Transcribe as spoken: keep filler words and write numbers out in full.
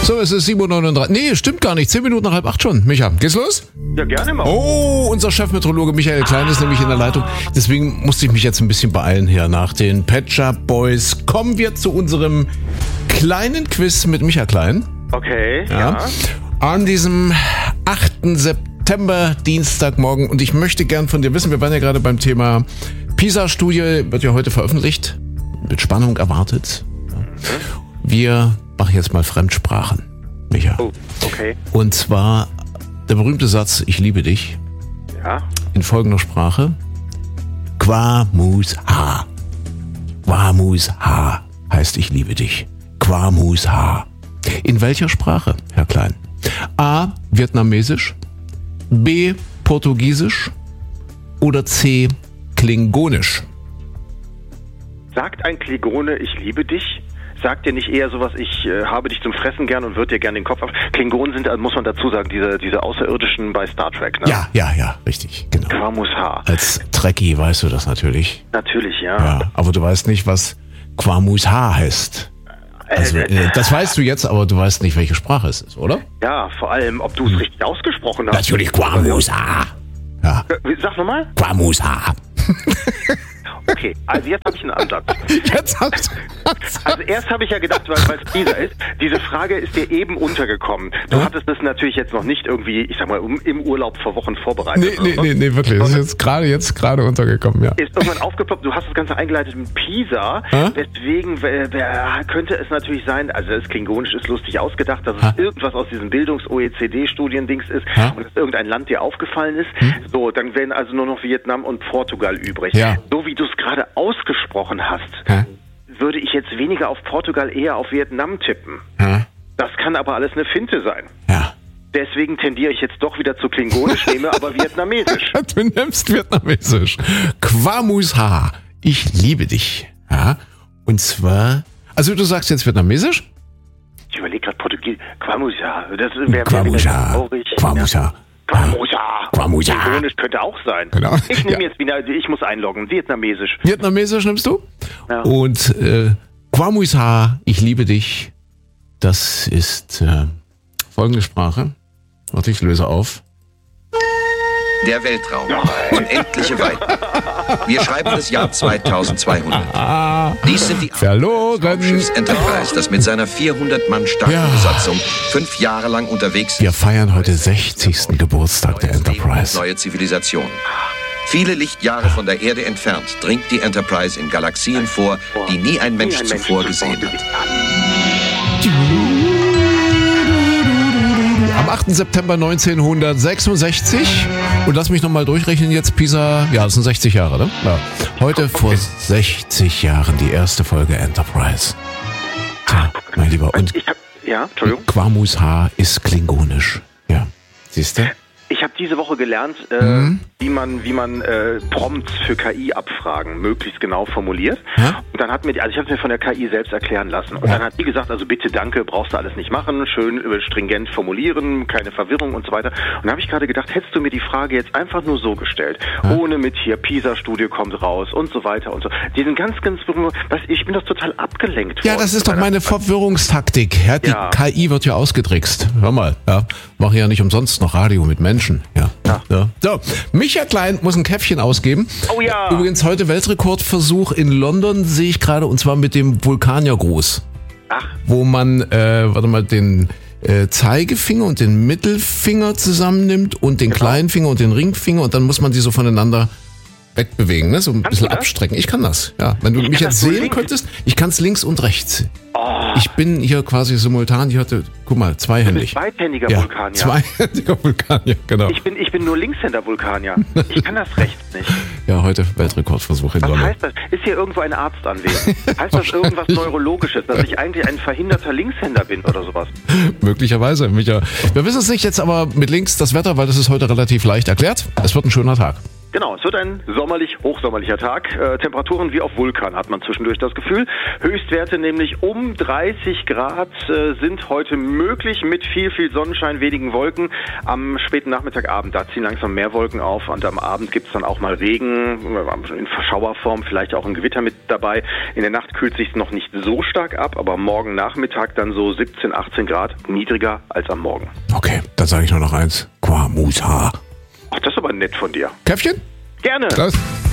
So, es ist sieben Uhr neununddreißig. Nee, stimmt gar nicht. Zehn Minuten nach halb acht schon. Micha, geht's los? Ja, gerne mal. Oh, unser Chefmeteorologe Michael Klein ist nämlich in der Leitung. Deswegen musste ich mich jetzt ein bisschen beeilen hier. Nach den Pet Shop Boys kommen wir zu unserem kleinen Quiz mit Micha Klein. Okay, ja. ja. An diesem achten September, Dienstagmorgen. Und ich möchte gern von dir wissen, wir waren ja gerade beim Thema PISA-Studie, wird ja heute veröffentlicht. Mit Spannung erwartet. Wir machen jetzt mal Fremdsprachen, Micha. Oh, okay. Und zwar der berühmte Satz, ich liebe dich. Ja. In folgender Sprache. Kwamus ha. Kwamus ha heißt ich liebe dich. Kwamus ha. In welcher Sprache, Herr Klein? A. Vietnamesisch. B. Portugiesisch. Oder C. Klingonisch. Sagt ein Klingone, ich liebe dich? Sagt ihr nicht eher sowas, ich äh, habe dich zum Fressen gern und würde dir gern den Kopf ab? Klingonen sind, muss man dazu sagen, diese, diese Außerirdischen bei Star Trek, ne? Ja, ja, ja, richtig, genau. Kwamus ha. Als Trekkie weißt du das natürlich. Natürlich, ja. Ja, aber du weißt nicht, was Kwamus ha heißt. Also, äh, das weißt du jetzt, aber du weißt nicht, welche Sprache es ist, oder? Ja, vor allem, ob du es richtig ausgesprochen hast. Natürlich Kwamus ha. Ja. Sag nochmal. Kwamus ha. Okay, also jetzt habe ich einen Ansatz. Jetzt hast Also erst habe ich ja gedacht, weil es dieser ist, diese Frage ist dir eben untergekommen. Du ja? hattest das natürlich jetzt noch nicht irgendwie, ich sag mal, im Urlaub vor Wochen vorbereitet. Nee, nee, nee, nee, wirklich. Das ist jetzt gerade jetzt gerade untergekommen, ja. Ist irgendwann aufgeploppt, du hast das Ganze eingeleitet mit Pisa, ha? deswegen wer, wer, könnte es natürlich sein, also das Klingonisch ist lustig ausgedacht, dass ha? es irgendwas aus diesem Bildungs-O E C D-Studiendings ist ha? und dass irgendein Land dir aufgefallen ist. Hm? So, dann wären also nur noch Vietnam und Portugal übrig. Ja. So wie du es gerade ausgesprochen hast, ha? würde ich jetzt weniger auf Portugal, eher auf Vietnam tippen. Ha? Das kann aber alles eine Finte sein. Ja. Deswegen tendiere ich jetzt doch wieder zu Klingonisch, nehme aber Vietnamesisch. Du nimmst Vietnamesisch. Kwamus ha. Ich liebe dich. Ja. Und zwar, also du sagst jetzt Vietnamesisch? Ich überlege gerade Portugiesisch. Kwamus ha. Das wäre Kwamus ha. Kwamus ha. Kwamusa. Kwamusa. Klingonisch könnte auch sein. Genau. Ich nehme ja. jetzt wieder, ich muss einloggen, Vietnamesisch. Vietnamesisch nimmst du? Ja. Und äh, Kwamusa, ich liebe dich. Das ist äh, folgende Sprache. Warte, ich löse auf. Der Weltraum. Unendliche Weiten. Wir schreiben das Jahr zweitausendzweihundert. Dies sind die Verloren. Schiffs Enterprise, das mit seiner vierhundert Mann starken Ja. Besatzung fünf Jahre lang unterwegs ist. Wir feiern heute sechzigsten Geburtstag der Enterprise. Neue Zivilisation. Viele Lichtjahre von der Erde entfernt dringt die Enterprise in Galaxien vor, die nie ein Mensch zuvor gesehen hat. Am achten September neunzehnhundertsechsundsechzig, und lass mich nochmal durchrechnen jetzt, Pisa, ja, das sind sechzig Jahre, ne? Ja. Heute vor sechzig Jahren die erste Folge Enterprise. Tja, mein Lieber, und Ich hab, ja, Entschuldigung. Kwamus ha ist klingonisch. Ja, siehst du? Ich habe diese Woche gelernt, äh, Mhm. wie man, wie man äh, Prompts für K I-Abfragen möglichst genau formuliert. Ja? Und dann hat mir, also ich habe es mir von der K I selbst erklären lassen. Und Ja. dann hat die gesagt, also bitte, danke, brauchst du alles nicht machen, schön äh, stringent formulieren, keine Verwirrung und so weiter. Und da habe ich gerade gedacht, hättest du mir die Frage jetzt einfach nur so gestellt, Ja. ohne mit hier PISA-Studie kommt raus und so weiter und so. Die sind ganz, ganz, was, ich bin das total abgelenkt Ja, worden. das ist doch meine Verwirrungstaktik. Ja, die Ja. K I wird ja ausgetrickst. Hör mal, ja, mache ja nicht umsonst noch Radio mit Menschen. Ja. Ja. Ja. So, Micha Klein muss ein Käffchen ausgeben. Oh ja. Übrigens heute Weltrekordversuch in London sehe ich gerade, und zwar mit dem Vulkaniergruß, Ach, wo man, äh, warte mal, den äh, Zeigefinger und den Mittelfinger zusammennimmt und den Genau. kleinen Finger und den Ringfinger, und dann muss man die so voneinander wegbewegen, ne? So ein Kannst bisschen du das? abstrecken. Ich kann das, ja. Wenn du Ich mich kann jetzt das nur sehen links. könntest, ich kann es links und rechts. oh, Ich bin hier quasi simultan, ich hatte, guck mal, zweihändig. zweithändiger Ja, Vulkanier. zweihändiger Vulkanier, genau. Ich bin, ich bin nur Linkshänder Vulkanier. Ich kann das rechts nicht. Ja, heute Weltrekordversuch in Was London. heißt das? Ist hier irgendwo ein Arzt anwesend? Heißt das irgendwas Neurologisches, dass ich eigentlich ein verhinderter Linkshänder bin oder sowas? Möglicherweise, Micha. Wir wissen es nicht jetzt aber mit links das Wetter, weil das ist heute relativ leicht erklärt. Es wird ein schöner Tag. Genau, es wird ein sommerlich, hochsommerlicher Tag. Äh, Temperaturen wie auf Vulkan hat man zwischendurch das Gefühl. Höchstwerte nämlich um dreißig Grad äh, sind heute möglich mit viel, viel Sonnenschein, wenigen Wolken. Am späten Nachmittagabend, da ziehen langsam mehr Wolken auf und am Abend gibt es dann auch mal Regen, in Verschauerform, vielleicht auch ein Gewitter mit dabei. In der Nacht kühlt sich noch nicht so stark ab, aber morgen Nachmittag dann so siebzehn, achtzehn Grad, niedriger als am Morgen. Okay, dann sage ich nur noch eins. Qua Musa. Ach, das ist aber nett von dir. Käffchen? Gerne. Das.